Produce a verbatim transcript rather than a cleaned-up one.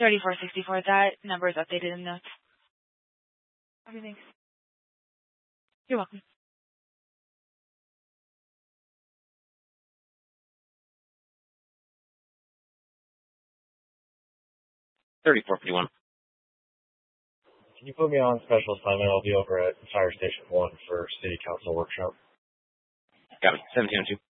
thirty-four sixty-four. That number is updated in notes. Okay, thanks. You're welcome. thirty-four fifty-one. Can you put me on special assignment? I'll be over at Fire Station one for City Council workshop. Got it. seventeen oh two.